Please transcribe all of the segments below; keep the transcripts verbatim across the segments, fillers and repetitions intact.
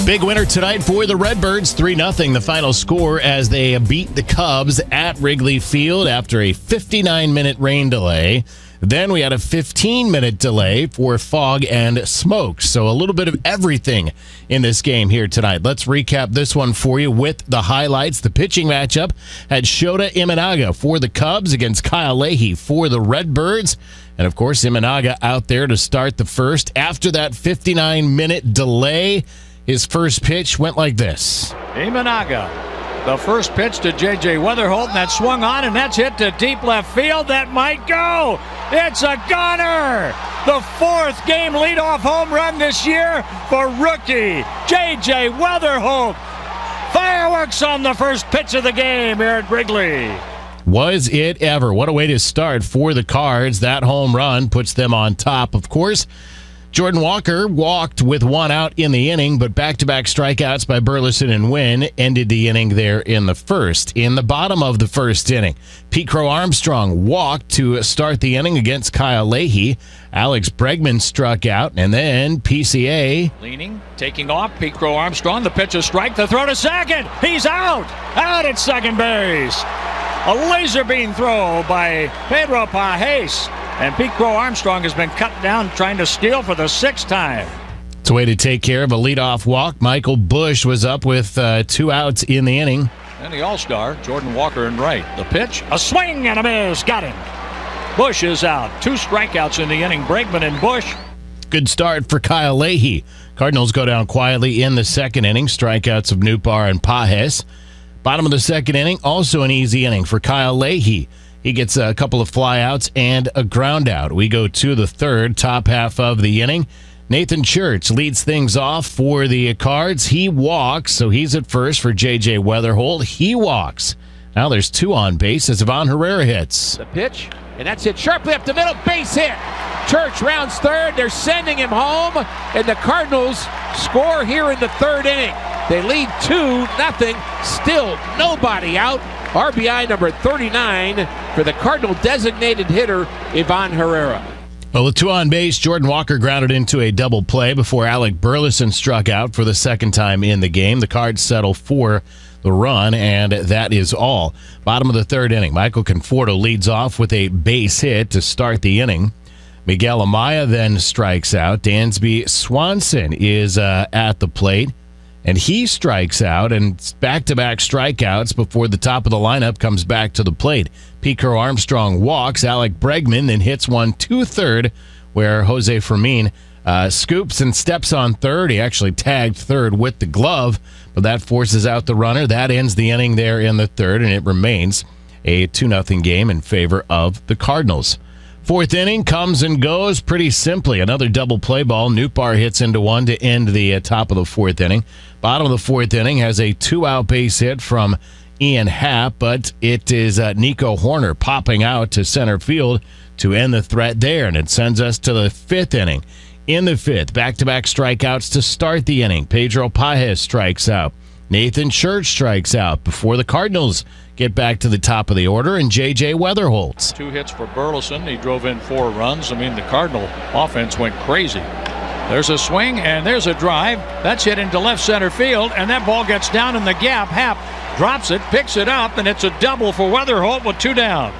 Big winner tonight for the Redbirds, three nothing the final score as they beat the Cubs at Wrigley Field after a fifty-nine minute rain delay. Then we had a fifteen minute delay for fog and smoke. So a little bit of everything in this game here tonight. Let's recap this one for you with the highlights. The pitching matchup had Shota Imanaga for the Cubs against Kyle Leahy for the Redbirds. And, of course, Imanaga out there to start the first. After that fifty-nine minute delay, his first pitch went like this. Imanaga, the first pitch to J J Weatherholt, and that swung on, and that's hit to deep left field. That might go. It's a gunner. The fourth game leadoff home run this year for rookie J J Weatherholt. Fireworks on the first pitch of the game here at Wrigley. Was it ever? What a way to start for the Cards. That home run puts them on top, of course. Jordan Walker walked with one out in the inning, but back-to-back strikeouts by Burleson and Wynn ended the inning there in the first. In the bottom of the first inning, Pete Crow Armstrong walked to start the inning against Kyle Leahy. Alex Bregman struck out, and then P C A. Leaning, taking off, Pete Crow Armstrong, the pitch, a strike, the throw to second. He's out, out at second base. A laser beam throw by Pedro Pajes. And Pete Crow Armstrong has been cut down trying to steal for the sixth time. It's a way to take care of a leadoff walk. Michael Busch was up with uh, two outs in the inning. And the all-star, Jordan Walker in right. The pitch, a swing and a miss. Got him. Busch is out. Two strikeouts in the inning. Bregman and Busch. Good start for Kyle Leahy. Cardinals go down quietly in the second inning. Strikeouts of Nootbaar and Pajes. Bottom of the second inning, also an easy inning for Kyle Leahy. He gets a couple of flyouts and a ground out. We go to the third, top half of the inning. Nathan Church leads things off for the Cards. He walks, so he's at first for J J Weatherholt. He walks. Now there's two on base as Ivan Herrera hits. The pitch, and that's hit sharply up the middle, base hit. Church rounds third. They're sending him home, and the Cardinals score here in the third inning. They lead two nothing. Still nobody out. R B I number thirty-nine for the Cardinal designated hitter, Ivan Herrera. Well, with two on base, Jordan Walker grounded into a double play before Alec Burleson struck out for the second time in the game. The Cards settle for the run, and that is all. Bottom of the third inning, Michael Conforto leads off with a base hit to start the inning. Miguel Amaya then strikes out. Dansby Swanson is uh, at the plate. And he strikes out, and back-to-back strikeouts before the top of the lineup comes back to the plate. Pete Crow Armstrong walks. Alec Bregman then hits one to third, where Jose Fermin uh, scoops and steps on third. He actually tagged third with the glove, but that forces out the runner. That ends the inning there in the third, and it remains a two nothing game in favor of the Cardinals. Fourth inning comes and goes pretty simply. Another double play ball. Nootbaar hits into one to end the uh, top of the fourth inning. Bottom of the fourth inning has a two-out base hit from Ian Happ, but it is uh, Nico Horner popping out to center field to end the threat there, and it sends us to the fifth inning. In the fifth, back-to-back strikeouts to start the inning. Pedro Pajes strikes out. Nathan Church strikes out before the Cardinals get back to the top of the order, and J J Weatherholt. Two hits for Burleson. He drove in four runs. I mean, the Cardinal offense went crazy. There's a swing, and there's a drive. That's hit into left center field, and that ball gets down in the gap. Happ drops it, picks it up, and it's a double for Weatherholt with two down.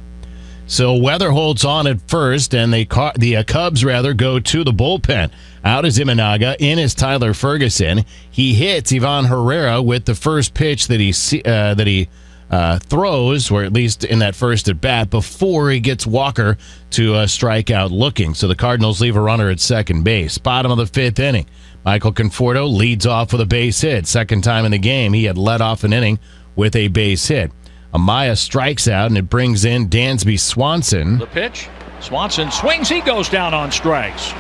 So Weatherholt's on at first, and they ca- the uh, Cubs, rather, go to the bullpen. Out is Imanaga, in is Tyler Ferguson. He hits Ivan Herrera with the first pitch that he uh, that he uh, throws, or at least in that first at bat, before he gets Walker to uh, strike out looking. So the Cardinals leave a runner at second base. Bottom of the fifth inning, Michael Conforto leads off with a base hit. Second time in the game, he had led off an inning with a base hit. Amaya strikes out, and it brings in Dansby Swanson. The pitch. Swanson swings. He goes down on strikes.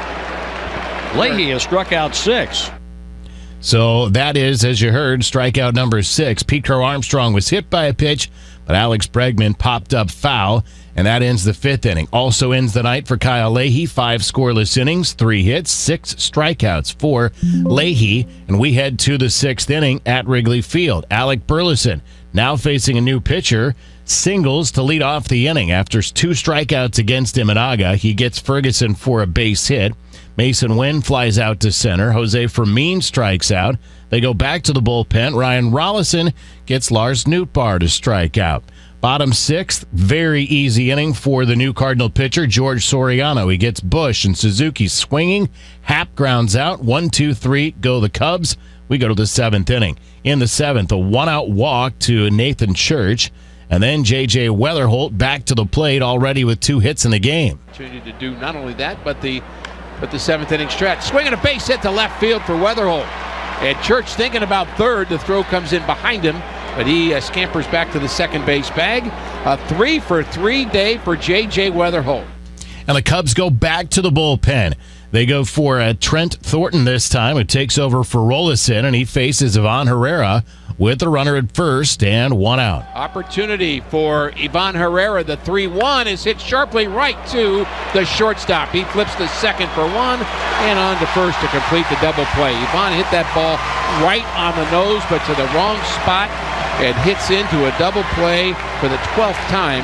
Leahy has struck out six. So that is, as you heard, strikeout number six. Pete Crow Armstrong was hit by a pitch, but Alex Bregman popped up foul, and that ends the fifth inning. Also ends the night for Kyle Leahy. Five scoreless innings, three hits, six strikeouts for Leahy. And we head to the sixth inning at Wrigley Field. Alec Burleson now facing a new pitcher, singles to lead off the inning. After two strikeouts against Imanaga, he gets Ferguson for a base hit. Mason Wynn flies out to center. Jose Fermin strikes out. They go back to the bullpen. Ryan Rollison gets Lars Nootbaar to strike out. Bottom sixth, very easy inning for the new Cardinal pitcher, George Soriano. He gets Bush and Suzuki swinging. Happ grounds out. One, two, three, go the Cubs. We go to the seventh inning. In the seventh, a one-out walk to Nathan Church. And then J J Weatherholt back to the plate already with two hits in the game. Opportunity to do not only that, but the but the seventh inning stretch. Swinging a base hit to left field for Weatherholt. And Church thinking about third. The throw comes in behind him, but he uh, scampers back to the second base bag. A three for three day for J J Weatherholt. And the Cubs go back to the bullpen. They go for uh, Trent Thornton this time, who takes over for Rollison, and he faces Ivan Herrera with the runner at first and one out. Opportunity for Ivan Herrera. The three one is hit sharply right to the shortstop. He flips to second for one and on to first to complete the double play. Ivan hit that ball right on the nose, but to the wrong spot, and hits into a double play for the twelfth time.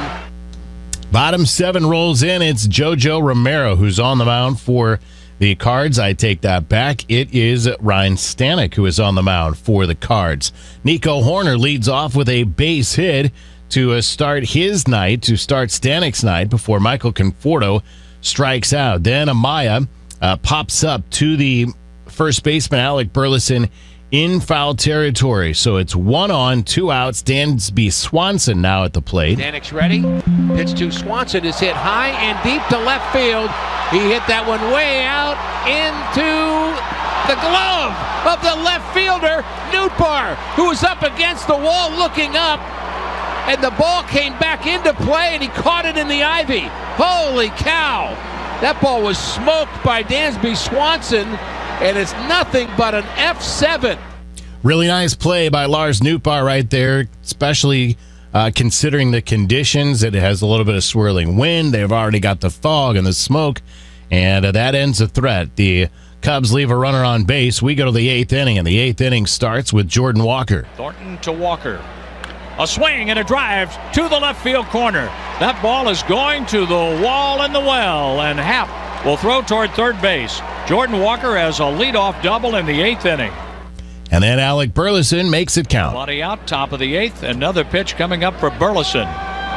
Bottom seven rolls in. It's JoJo Romero who's on the mound for the Cards. I take that back. It is Ryan Stanek who is on the mound for the Cards. Nico Horner leads off with a base hit to uh, start his night, to start Stanek's night before Michael Conforto strikes out. Then Amaya uh, pops up to the first baseman, Alec Burleson, in foul territory. So it's one on, two outs. Dansby Swanson now at the plate. Stanek's ready. Pitch to Swanson is hit high and deep to left field. He hit that one way out into the glove of the left fielder, Nootbaar, who was up against the wall looking up, and the ball came back into play, and he caught it in the ivy. Holy cow! That ball was smoked by Dansby Swanson, and it's nothing but an F seven. Really nice play by Lars Nootbaar right there, especially uh, considering the conditions. It has a little bit of swirling wind. They've already got the fog and the smoke, and uh, that ends the threat. The Cubs leave a runner on base. We go to the eighth inning, and the eighth inning starts with Jordan Walker. Thornton to Walker. A swing and a drive to the left field corner. That ball is going to the wall and the well, and Happ will throw toward third base. Jordan Walker has a leadoff double in the eighth inning. And then Alec Burleson makes it count. Body out, top of the eighth. Another pitch coming up for Burleson.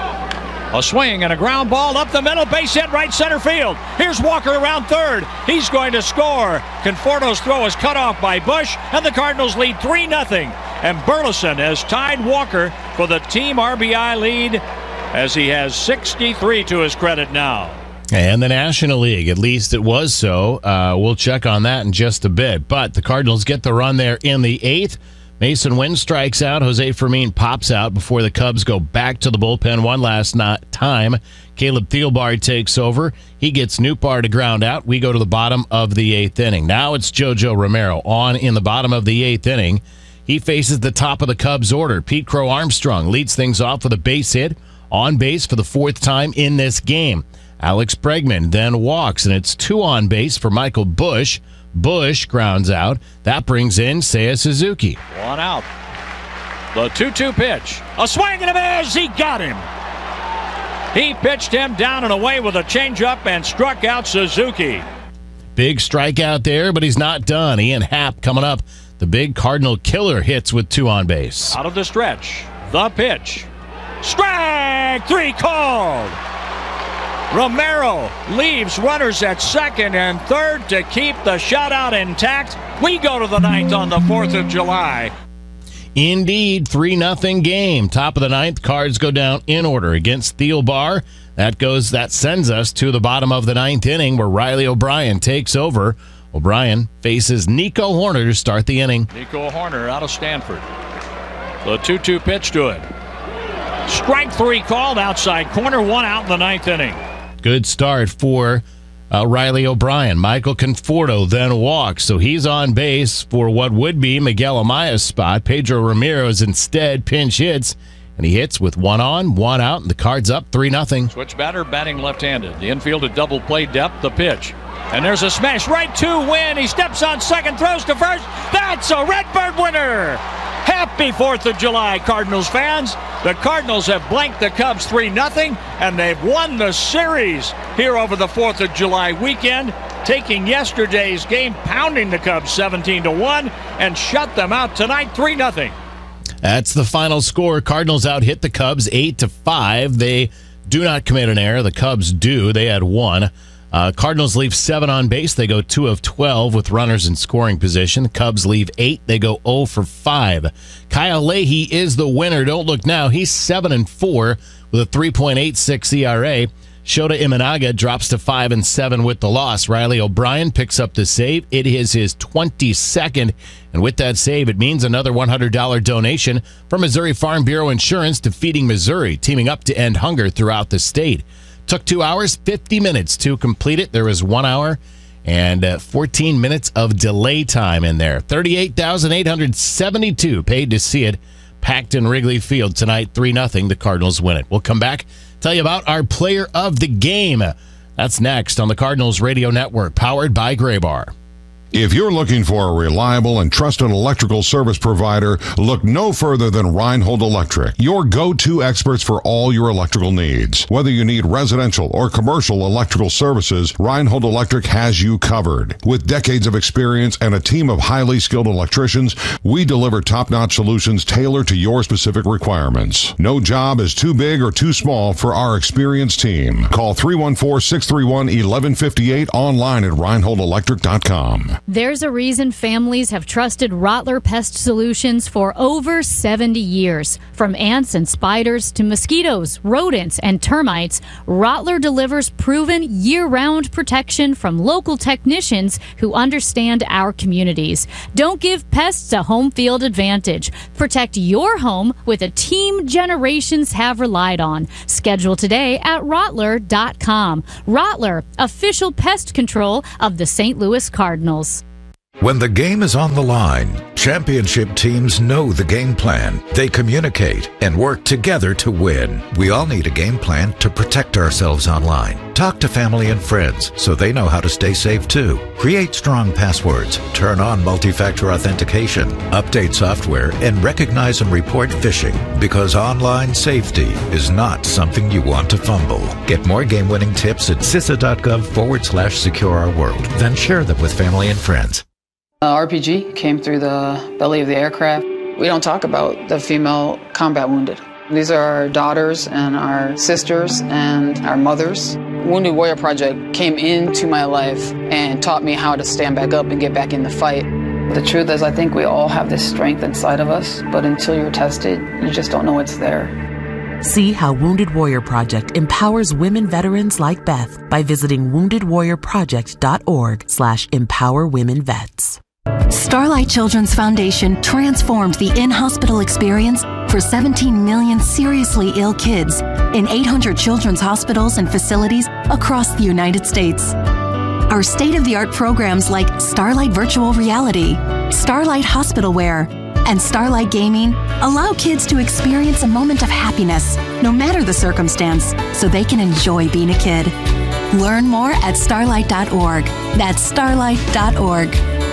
A swing and a ground ball up the middle, base hit right center field. Here's Walker around third. He's going to score. Conforto's throw is cut off by Bush, and the Cardinals lead three nothing. And Burleson has tied Walker for the team R B I lead, as he has sixty-three to his credit now. And the National League, at least it was so. Uh, we'll check on that in just a bit. But the Cardinals get the run there in the eighth. Mason Wynn strikes out. Jose Fermin pops out before the Cubs go back to the bullpen one last not time. Caleb Thielbar takes over. He gets Nootbaar to ground out. We go to the bottom of the eighth inning. Now it's JoJo Romero on in the bottom of the eighth inning. He faces the top of the Cubs order. Pete Crow Armstrong leads things off with a base hit on base for the fourth time in this game. Alex Bregman then walks, and it's two on base for Michael Bush. Bush grounds out. That brings in Seiya Suzuki. One out. The two two pitch. A swing and a miss. He got him. He pitched him down and away with a changeup and struck out Suzuki. Big strikeout there, but he's not done. Ian Happ coming up. The big Cardinal killer hits with two on base. Out of the stretch. The pitch. Strike three called. Romero leaves runners at second and third to keep the shutout intact. We go to the ninth on the fourth of July. Indeed, three nothing game. Top of the ninth, Cards go down in order against Thielbar. That goes, that sends us to the bottom of the ninth inning where Riley O'Brien takes over. O'Brien faces Nico Horner to start the inning. Nico Horner out of Stanford. The two two pitch to it. Strike three called outside corner, one out in the ninth inning. Good start for uh, Riley O'Brien. Michael Conforto then walks, so he's on base for what would be Miguel Amaya's spot. Pedro Ramirez instead pinch hits, and he hits with one on, one out, and the Cards up three nothing. Switch batter batting left-handed. The infield at double play depth, the pitch. And there's a smash right to Wynn. He steps on second, throws to first. That's a Redbird winner. Happy fourth of July, Cardinals fans. The Cardinals have blanked the Cubs three nothing, and they've won the series here over the fourth of July weekend. taking yesterday's game, pounding the Cubs seventeen to one, and shut them out tonight three nothing. That's the final score. Cardinals out hit the Cubs eight to five. They do not commit an error. The Cubs do. They had one. Uh, Cardinals leave seven on base. They go two of twelve with runners in scoring position. The Cubs leave eight. They go zero for five. Kyle Leahy is the winner. Don't look now. He's seven and four with a three point eight six E R A. Shota Imanaga drops to five and seven with the loss. Riley O'Brien picks up the save. It is his twenty-second, and with that save, it means another one hundred dollars donation from Missouri Farm Bureau Insurance to Feeding Missouri, teaming up to end hunger throughout the state. Took two hours, fifty minutes to complete it. There was one hour and uh, fourteen minutes of delay time in there. thirty-eight thousand eight hundred seventy-two paid to see it. Packed in Wrigley Field tonight, three nothing. The Cardinals win it. We'll come back, tell you about our player of the game. That's next on the Cardinals Radio Network, powered by Graybar. If you're looking for a reliable and trusted electrical service provider, look no further than Reinhold Electric, your go-to experts for all your electrical needs. Whether you need residential or commercial electrical services, Reinhold Electric has you covered. With decades of experience and a team of highly skilled electricians, we deliver top-notch solutions tailored to your specific requirements. No job is too big or too small for our experienced team. Call three one four, six three one, one one five eight online at reinhold electric dot com. There's a reason families have trusted Rottler Pest Solutions for over seventy years. From ants and spiders to mosquitoes, rodents, and termites, Rottler delivers proven year-round protection from local technicians who understand our communities. Don't give pests a home field advantage. Protect your home with a team generations have relied on. Schedule today at rottler dot com. Rottler, official pest control of the Saint Louis Cardinals. When the game is on the line, championship teams know the game plan. They communicate and work together to win. We all need a game plan to protect ourselves online. Talk to family and friends so they know how to stay safe too. Create strong passwords, turn on multi-factor authentication, update software, and recognize and report phishing, because online safety is not something you want to fumble. Get more game-winning tips at cisa.gov forward slash secure our world. Then share them with family and friends. Uh, R P G came through the belly of the aircraft. We don't talk about the female combat wounded. These are our daughters and our sisters and our mothers. Wounded Warrior Project came into my life and taught me how to stand back up and get back in the fight. The truth is, I think we all have this strength inside of us, but until you're tested, you just don't know it's there. See how Wounded Warrior Project empowers women veterans like Beth by visiting wounded warrior project dot org slash empower women vets. Starlight Children's Foundation transformed the in-hospital experience for seventeen million seriously ill kids in eight hundred children's hospitals and facilities across the United States. Our state-of-the-art programs like Starlight Virtual Reality, Starlight Hospital Wear, and Starlight Gaming allow kids to experience a moment of happiness, no matter the circumstance, so they can enjoy being a kid. Learn more at starlight dot org. That's starlight dot org.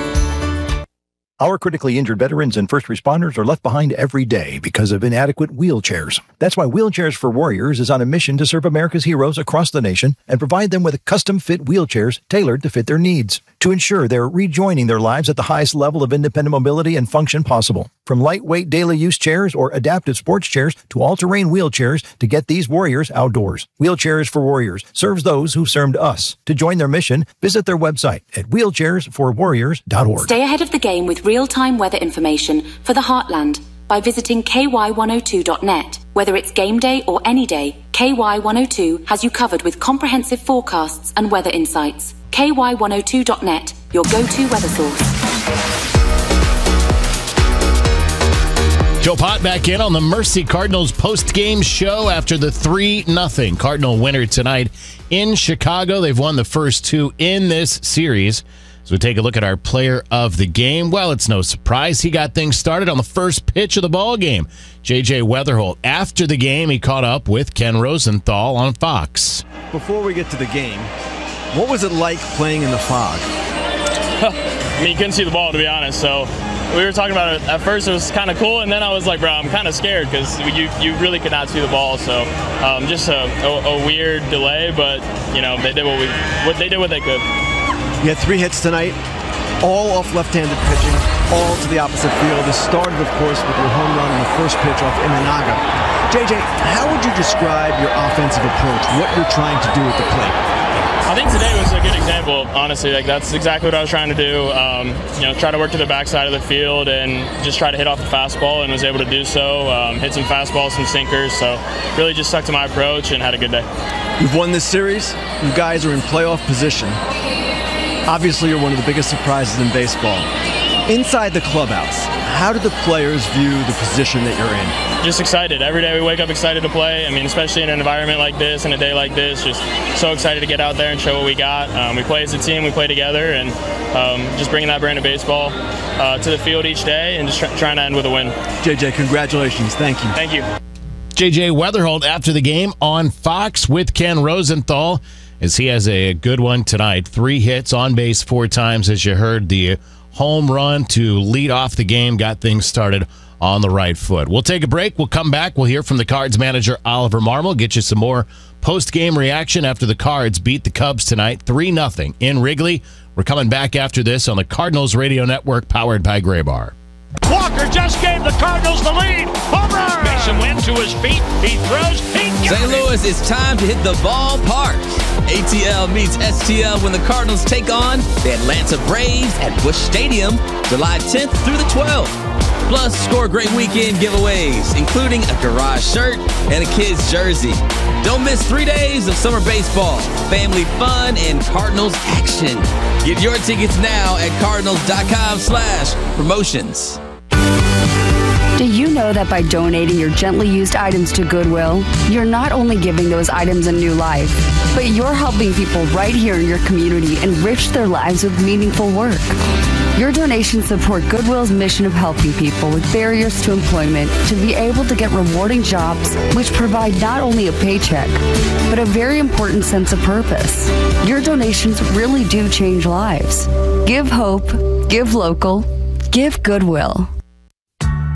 Our critically injured veterans and first responders are left behind every day because of inadequate wheelchairs. That's why Wheelchairs for Warriors is on a mission to serve America's heroes across the nation and provide them with custom-fit wheelchairs tailored to fit their needs, to ensure they're rejoining their lives at the highest level of independent mobility and function possible. From lightweight daily use chairs or adaptive sports chairs to all-terrain wheelchairs to get these warriors outdoors. Wheelchairs for Warriors serves those who served us. To join their mission, visit their website at wheelchairs for warriors dot org. Stay ahead of the game with real-time weather information for the Heartland by visiting K Y one oh two dot net. Whether it's game day or any day, K Y one oh two has you covered with comprehensive forecasts and weather insights. K Y one oh two dot net, your go-to weather source. Joe Pott back in on the Mercy Cardinals post-game show after the three nothing Cardinal winner tonight in Chicago. They've won the first two in this series. So we take a look at our player of the game. Well, it's no surprise he got things started on the first pitch of the ball game. J J Weatherholt. After the game, he caught up with Ken Rosenthal on Fox. Before we get to the game, what was it like playing in the fog? I mean, you couldn't see the ball, to be honest, so we were talking about it. At first it was kind of cool, and then I was like, bro, I'm kind of scared because you, you really could not see the ball. So um, just a, a, a weird delay, but you know they did what we what they did what they could. You had three hits tonight, all off left-handed pitching, all to the opposite field. This started, of course, with your home run on the first pitch off Imanaga. J J, how would you describe your offensive approach, what you're trying to do at the plate? I think today was a good example, honestly. Like, that's exactly what I was trying to do. Um, you know, try to work to the backside of the field and just try to hit off the fastball, and was able to do so. Um, hit some fastballs, some sinkers, so really just stuck to my approach and had a good day. You've won this series. You guys are in playoff position. Obviously, you're one of the biggest surprises in baseball. Inside the clubhouse, how do the players view the position that you're in? Just excited. Every day we wake up excited to play. I mean, especially in an environment like this and a day like this, just so excited to get out there and show what we got. Um, we play as a team, we play together, and um, just bringing that brand of baseball uh, to the field each day and just try, trying to end with a win. J J, congratulations. Thank you. Thank you. J J Weatherholt after the game on Fox with Ken Rosenthal, as he has a good one tonight. Three hits, on base four times, as you heard. The home run to lead off the game got things started on the right foot. We'll take a break. We'll come back. We'll hear from the Cards manager, Oliver Marmol. Get you some more post-game reaction after the Cards beat the Cubs tonight three nothing in Wrigley. We're coming back after this on the Cardinals Radio Network, powered by Graybar. Walker just gave the Cardinals the lead. Home run! Mason Wynn to his feet. He throws. He Saint Louis, it's time to hit the ballpark. A T L meets S T L when the Cardinals take on the Atlanta Braves at Busch Stadium, July tenth through the twelfth. Plus, score great weekend giveaways, including a garage shirt and a kid's jersey. Don't miss three days of summer baseball, family fun, and Cardinals action. Get your tickets now at cardinals.com slash promotions. Do you know that by donating your gently used items to Goodwill, you're not only giving those items a new life, but you're helping people right here in your community enrich their lives with meaningful work? Your donations support Goodwill's mission of helping people with barriers to employment to be able to get rewarding jobs which provide not only a paycheck, but a very important sense of purpose. Your donations really do change lives. Give hope, give local, give Goodwill.